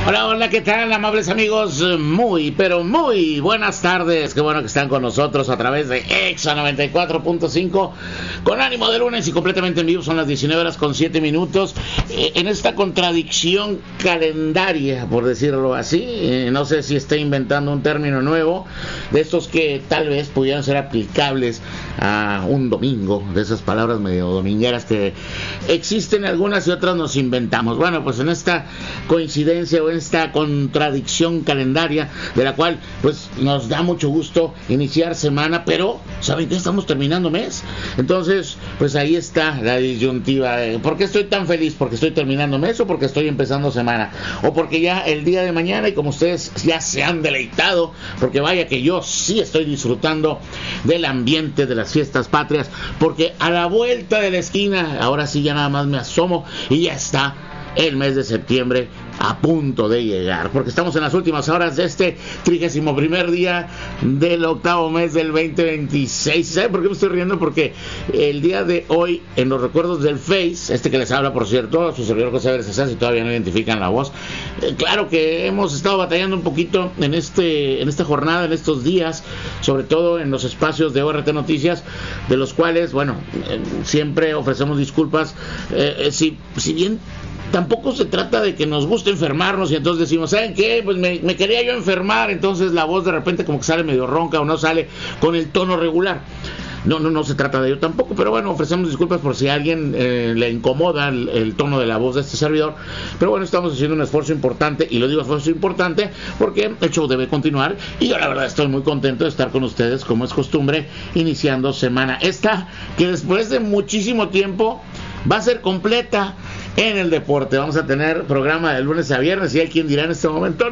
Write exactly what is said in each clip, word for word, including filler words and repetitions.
Hola, hola, ¿qué tal, amables amigos? Muy, pero muy buenas tardes. Qué bueno que están con nosotros a través de Exa noventa y cuatro punto cinco, con ánimo de lunes y completamente en vivo. Son las diecinueve horas con siete minutos. Eh, en esta contradicción calendaria, por decirlo así, eh, no sé si está inventando un término nuevo, de estos que tal vez pudieran ser aplicables a un domingo, de esas palabras medio domingueras que existen algunas y otras nos inventamos. Bueno, pues en esta coincidencia o en esta contradicción calendaria, de la cual pues nos da mucho gusto iniciar semana, pero ¿saben qué? Estamos terminando mes. Entonces, pues ahí está la disyuntiva. ¿Por qué estoy tan feliz? ¿Porque estoy terminando mes o porque estoy empezando semana? O porque ya el día de mañana, y como ustedes ya se han deleitado, porque vaya que yo sí estoy disfrutando del ambiente de las fiestas patrias, porque a la vuelta de la esquina, ahora sí ya nada más me asomo y ya está el mes de septiembre a punto de llegar, porque estamos en las últimas horas de este trigésimo primer día del octavo mes del veinte veintiséis. ¿Saben por qué me estoy riendo? Porque el día de hoy, en los recuerdos del Face, este que les habla, por cierto, su servidor José Beresazán, si todavía no identifican la voz, eh, claro que hemos estado batallando un poquito en este en esta jornada, en estos días, sobre todo en los espacios de O R T Noticias, de los cuales, bueno, eh, siempre ofrecemos disculpas, eh, eh, si, si bien tampoco se trata de que nos guste enfermarnos y entonces decimos, ¿saben qué? Pues me, me quería yo enfermar, entonces la voz de repente como que sale medio ronca o no sale con el tono regular. No, no, no se trata de ello tampoco, pero bueno, ofrecemos disculpas por si a alguien eh, le incomoda el, el tono de la voz de este servidor. Pero bueno, estamos haciendo un esfuerzo importante, y lo digo esfuerzo importante porque el show debe continuar, y yo la verdad estoy muy contento de estar con ustedes, como es costumbre, iniciando semana esta, que después de muchísimo tiempo va a ser completa en el deporte. Vamos a tener programa de lunes a viernes, y hay quien dirá en este momento,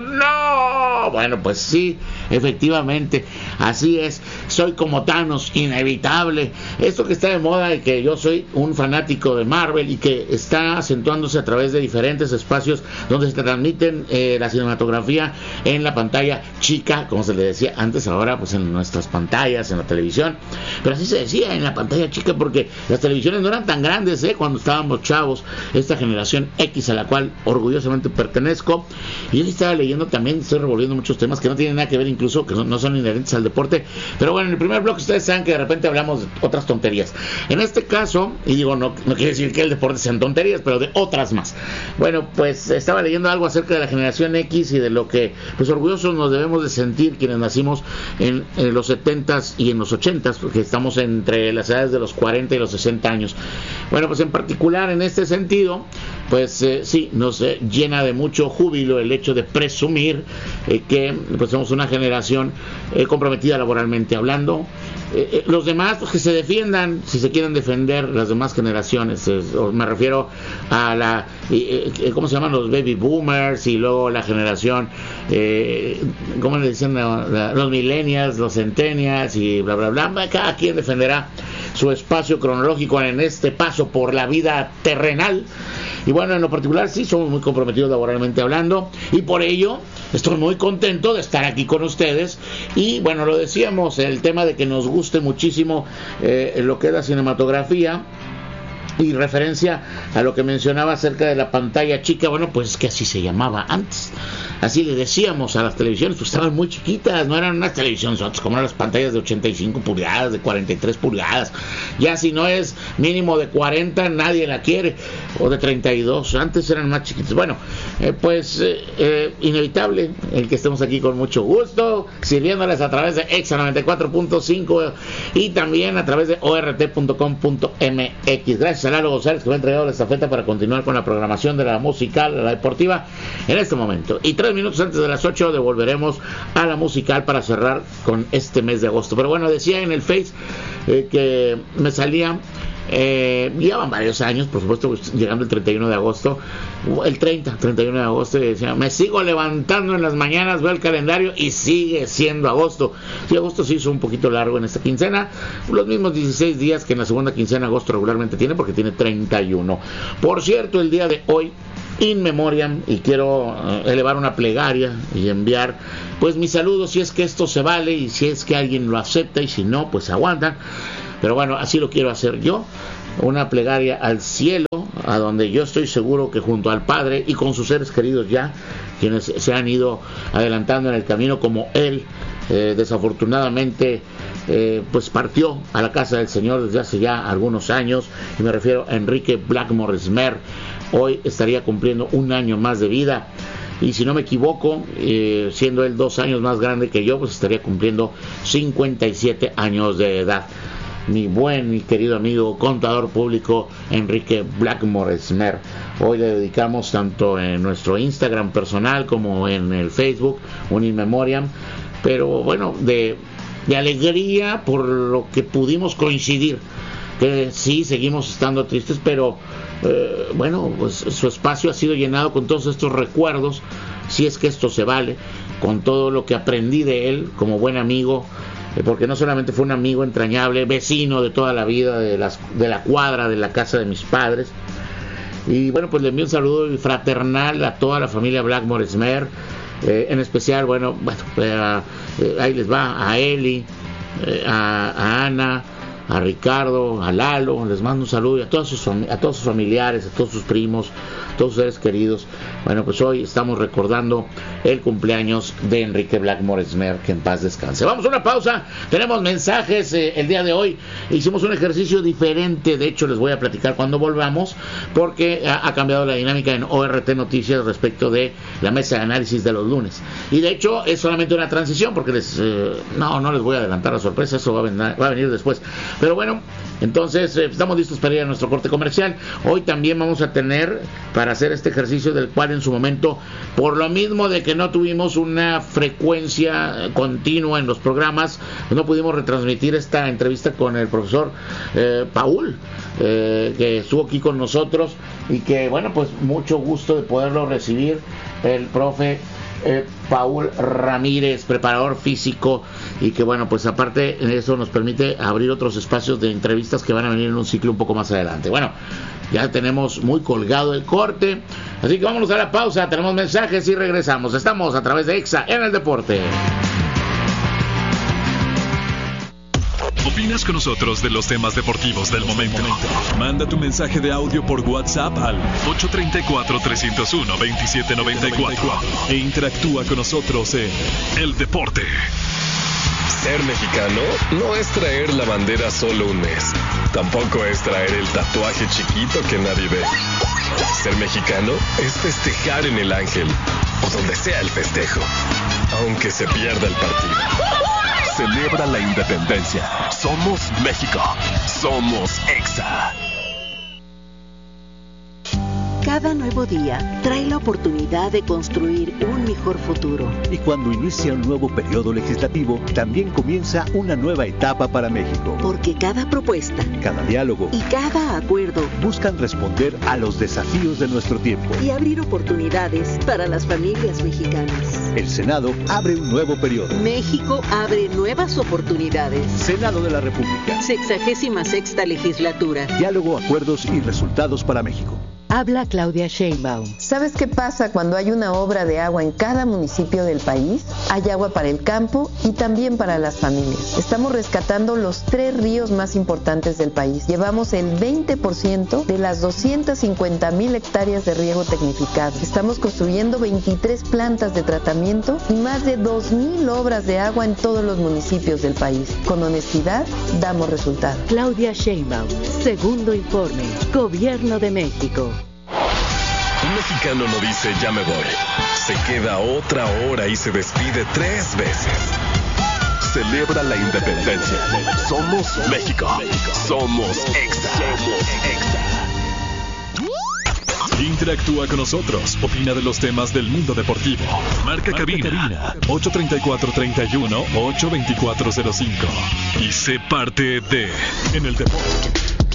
¡no! Bueno, pues sí, efectivamente, así es. Soy como Thanos, inevitable. Esto que está de moda, y que yo soy un fanático de Marvel, y que está acentuándose a través de diferentes espacios donde se transmiten eh, la cinematografía en la pantalla chica, como se le decía antes, ahora pues en nuestras pantallas, en la televisión. Pero así se decía, en la pantalla chica, porque las televisiones no eran tan grandes, ¿eh? Cuando estábamos chavos, esta generación X a la cual orgullosamente pertenezco. Y hoy estaba leyendo también, estoy revolviendo muchos temas que no tienen nada que ver, incluso que no son inherentes al deporte, pero bueno, en el primer bloque ustedes saben que de repente hablamos de otras tonterías. En este caso, y digo, no, no quiere decir que el deporte sean tonterías, pero de otras más. Bueno, pues estaba leyendo algo acerca de la generación X y de lo que pues orgullosos nos debemos de sentir quienes nacimos en, en los setentas y en los ochentas, porque estamos entre las edades de los cuarenta y los sesenta años. Bueno, pues en particular en este sentido, pues eh, sí, nos eh, llena de mucho júbilo el hecho de presumir eh, que pues somos una generación eh, comprometida laboralmente hablando. Eh, eh, los demás, pues que se defiendan, si se quieren defender las demás generaciones. Eh, me refiero a la, eh, eh, ¿cómo se llaman? Los baby boomers, y luego la generación, eh, ¿cómo le dicen? La, la, los millennials, los centennials, y bla, bla, bla. Cada quien defenderá su espacio cronológico en este paso por la vida terrenal. Y bueno, en lo particular sí somos muy comprometidos laboralmente hablando, y por ello estoy muy contento de estar aquí con ustedes. Y bueno, lo decíamos, el tema de que nos guste muchísimo eh, lo que es la cinematografía, y referencia a lo que mencionaba acerca de la pantalla chica. Bueno, pues es que así se llamaba antes, así le decíamos a las televisiones, pues estaban muy chiquitas, no eran unas televisiones como eran las pantallas de ochenta y cinco pulgadas, de cuarenta y tres pulgadas, ya si no es mínimo de cuarenta nadie la quiere, o de treinta y dos, antes eran más chiquitas. Bueno, eh, pues eh, eh, inevitable el que estemos aquí con mucho gusto, sirviéndoles a través de Exa noventa y cuatro punto cinco y también a través de O R T punto com punto M X. Gracias a Lalo González, que me ha entregado la estafeta para continuar con la programación de la musical, la deportiva, en este momento. Y tres minutos antes de las ocho devolveremos a la musical para cerrar con este mes de agosto. Pero bueno, decía en el Face eh, que me salía, eh, llevan varios años, por supuesto, llegando el treinta y uno de agosto, el treinta, treinta y uno de agosto, y decía, me sigo levantando en las mañanas, veo el calendario y sigue siendo agosto. Sí, agosto se hizo un poquito largo en esta quincena, los mismos dieciséis días que en la segunda quincena agosto regularmente tiene, porque tiene treinta y uno. Por cierto, el día de hoy, in memoriam, y quiero uh, elevar una plegaria y enviar pues mis saludos, si es que esto se vale, y si es que alguien lo acepta, y si no, pues aguantan. Pero bueno, así lo quiero hacer yo, una plegaria al cielo, a donde yo estoy seguro que junto al Padre y con sus seres queridos ya quienes se han ido adelantando en el camino, como él. Eh, desafortunadamente eh, pues partió a la casa del Señor desde hace ya algunos años, y me refiero a Enrique Blackmore Esmer. Hoy estaría cumpliendo un año más de vida, y si no me equivoco, eh, siendo él dos años más grande que yo, pues estaría cumpliendo cincuenta y siete años de edad. Mi buen y querido amigo contador público Enrique Blackmore Esmer. Hoy le dedicamos, tanto en nuestro Instagram personal como en el Facebook, un in memoriam, pero bueno, de, de alegría por lo que pudimos coincidir, que sí, seguimos estando tristes, pero eh, bueno, pues su espacio ha sido llenado con todos estos recuerdos, si es que esto se vale, con todo lo que aprendí de él como buen amigo, eh, porque no solamente fue un amigo entrañable, vecino de toda la vida, de, las, de la cuadra de la casa de mis padres. Y bueno, pues le envío un saludo fraternal a toda la familia Blackmore Esmer. Eh, en especial, bueno, bueno eh, eh, ahí les va a Eli, eh, a, a Ana, a Ricardo, a Lalo, les mando un saludo, y a todos sus, a todos sus familiares, a todos sus primos, a todos sus seres queridos. Bueno, pues hoy estamos recordando el cumpleaños de Enrique Blackmore Esmer, que en paz descanse. Vamos a una pausa, tenemos mensajes. Eh, el día de hoy hicimos un ejercicio diferente, de hecho les voy a platicar cuando volvamos, porque ha, ha cambiado la dinámica en O R T Noticias respecto de la mesa de análisis de los lunes, y de hecho es solamente una transición, porque les eh, no, no les voy a adelantar la sorpresa, eso va a venir, va a venir después. Pero bueno, entonces eh, estamos listos para ir a nuestro corte comercial. Hoy también vamos a tener para hacer este ejercicio, del cual en su momento, por lo mismo de que no tuvimos una frecuencia continua en los programas, no pudimos retransmitir esta entrevista con el profesor eh, Paul, eh, que estuvo aquí con nosotros, y que bueno, pues mucho gusto de poderlo recibir, el profe Eh, Paul Ramírez, preparador físico, y que bueno, pues aparte eso nos permite abrir otros espacios de entrevistas que van a venir en un ciclo un poco más adelante. Bueno, ya tenemos muy colgado el corte, así que vámonos a la pausa, tenemos mensajes y regresamos. Estamos a través de Exa en el Deporte. ¿Opinas con nosotros de los temas deportivos del momento? Manda tu mensaje de audio por WhatsApp al ocho tres cuatro, tres cero uno, dos siete nueve cuatro e interactúa con nosotros en El Deporte. Ser mexicano no es traer la bandera solo un mes. Tampoco es traer el tatuaje chiquito que nadie ve. Ser mexicano es festejar en el Ángel, o donde sea el festejo, aunque se pierda el partido. Celebra la independencia. Somos México. Somos Exa. Cada nuevo día trae la oportunidad de construir un mejor futuro. Y cuando inicia un nuevo periodo legislativo, también comienza una nueva etapa para México. Porque cada propuesta, cada diálogo y cada acuerdo buscan responder a los desafíos de nuestro tiempo y abrir oportunidades para las familias mexicanas. El Senado abre un nuevo periodo. México abre nuevas oportunidades. Senado de la República. Sexagésima sexta legislatura. Diálogo, acuerdos y resultados para México. Habla Claudia Sheinbaum. ¿Sabes qué pasa cuando hay una obra de agua en cada municipio del país? Hay agua para el campo y también para las familias. Estamos rescatando los tres ríos más importantes del país. Llevamos el veinte por ciento de las doscientas cincuenta mil hectáreas de riego tecnificado. Estamos construyendo veintitrés plantas de tratamiento y más de dos mil obras de agua en todos los municipios del país. Con honestidad, damos resultados. Claudia Sheinbaum, segundo informe, Gobierno de México. Un mexicano no dice ya me voy, se queda otra hora y se despide tres veces. Celebra la independencia. Somos México. Somos Exa. Interactúa con nosotros, opina de los temas del mundo deportivo. Marca, Marca cabina, cabina ocho tres cuatro, tres uno, ocho dos cuatro cero cinco y sé parte de En el Deporte.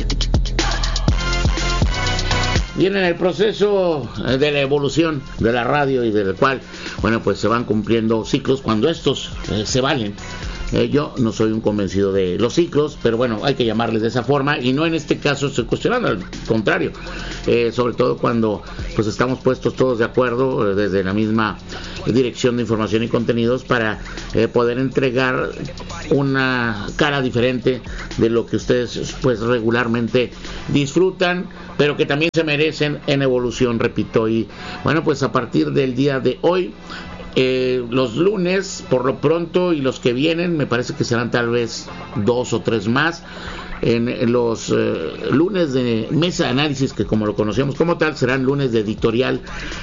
Viene en el proceso de la evolución de la radio, y del cual, bueno, pues se van cumpliendo ciclos cuando estos eh, se valen. Eh, yo no soy un convencido de los ciclos, pero bueno, hay que llamarles de esa forma, y no en este caso estoy cuestionando, al contrario, eh, sobre todo cuando pues estamos puestos todos de acuerdo eh, desde la misma dirección de información y contenidos para eh, poder entregar una cara diferente de lo que ustedes pues regularmente disfrutan, pero que también se merecen en evolución, repito. Y bueno, pues a partir del día de hoy, eh, los lunes por lo pronto, y los que vienen me parece que serán tal vez dos o tres más, en los eh, lunes de mesa de análisis, que como lo conocemos como tal, serán lunes de editorial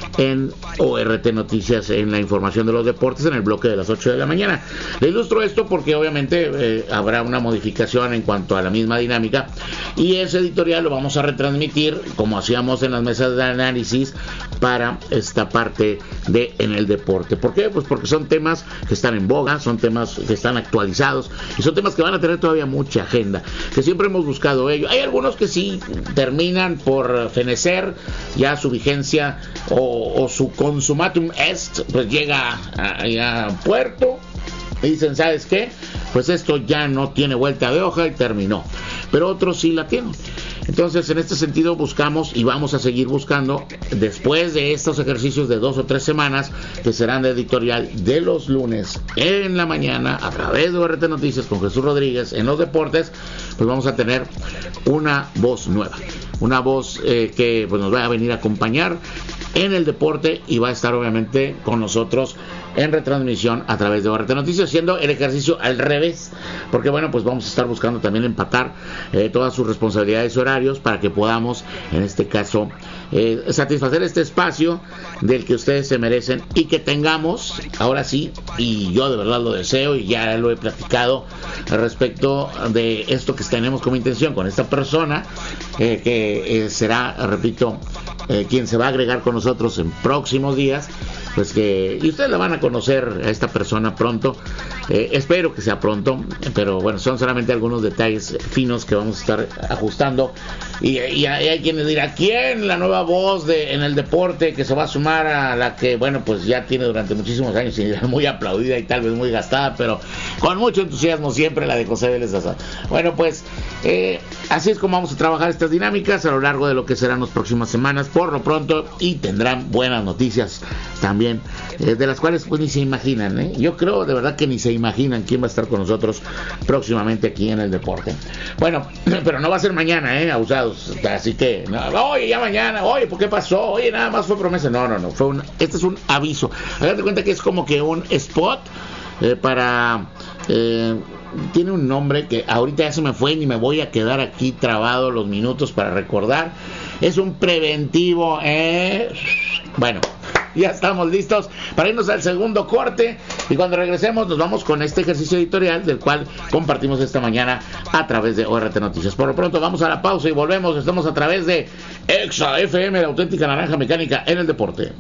en O R T Noticias, en la información de los deportes, en el bloque de las ocho de la mañana. Le ilustro esto porque obviamente eh, habrá una modificación en cuanto a la misma dinámica, y ese editorial lo vamos a retransmitir como hacíamos en las mesas de análisis para esta parte de En el Deporte. ¿Por qué? Pues porque son temas que están en boga, son temas que están actualizados y son temas que van a tener todavía mucha agenda, que siempre hemos buscado ello. Hay algunos que sí terminan por fenecer ya su vigencia, o, o su consumatum est, pues llega a, a puerto y dicen, ¿sabes qué? Pues esto ya no tiene vuelta de hoja y terminó. Pero otros sí la tienen. Entonces, en este sentido buscamos y vamos a seguir buscando, después de estos ejercicios de dos o tres semanas que serán de editorial de los lunes en la mañana a través de O R T Noticias con Jesús Rodríguez en los deportes, pues vamos a tener una voz nueva, una voz eh, que pues, nos va a venir a acompañar en el deporte y va a estar obviamente con nosotros en retransmisión a través de O R T Noticias, haciendo el ejercicio al revés, porque bueno, pues vamos a estar buscando también empatar eh, todas sus responsabilidades y horarios para que podamos, en este caso, eh, satisfacer este espacio del que ustedes se merecen, y que tengamos, ahora sí, y yo de verdad lo deseo y ya lo he platicado respecto de esto que tenemos como intención con esta persona, eh, que eh, será, repito, eh, quien se va a agregar con nosotros en próximos días, pues que, y ustedes la van a conocer a esta persona pronto, eh, espero que sea pronto, pero bueno, son solamente algunos detalles finos que vamos a estar ajustando, y, y hay, hay quienes dirán, ¿quién? La nueva voz de En el Deporte que se va a sumar a la que, bueno, pues ya tiene durante muchísimos años y muy aplaudida y tal vez muy gastada, pero con mucho entusiasmo siempre, la de José Vélez Azar. Bueno, pues eh, así es como vamos a trabajar estas dinámicas a lo largo de lo que serán las próximas semanas, por lo pronto, y tendrán buenas noticias también, eh, de las cuales pues ni se imaginan, ¿eh? Yo creo de verdad que ni se imaginan quién va a estar con nosotros próximamente aquí en el deporte. Bueno, pero no va a ser mañana, ¿eh? Abusados, así que, no, oye, ya mañana, oye, ¿por qué pasó? Oye, nada más fue promesa. No, no, no, fue un, este es un aviso. Háganse cuenta que es como que un spot eh, para... Eh, tiene un nombre que ahorita ya se me fue y ni me voy a quedar aquí trabado los minutos para recordar. Es un preventivo, ¿eh? Bueno, ya estamos listos para irnos al segundo corte, y cuando regresemos nos vamos con este ejercicio editorial del cual compartimos esta mañana a través de O R T Noticias. Por lo pronto vamos a la pausa y volvemos. Estamos a través de Exa F M, la auténtica naranja mecánica en el deporte.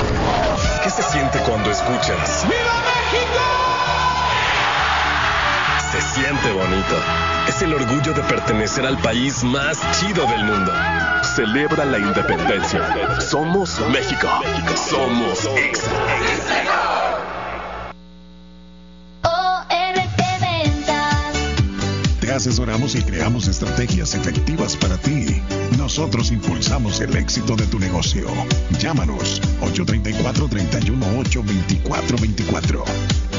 ¿Qué se siente cuando escuchas ¡Viva México! Se siente bonito. Es el orgullo de pertenecer al país más chido del mundo. Celebra la independencia. Somos México. Somos Exa. O R T Ventas. Te asesoramos y creamos estrategias efectivas para ti. Nosotros impulsamos el éxito de tu negocio. Llámanos ocho tres cuatro, tres uno ocho, dos cuatro dos cuatro.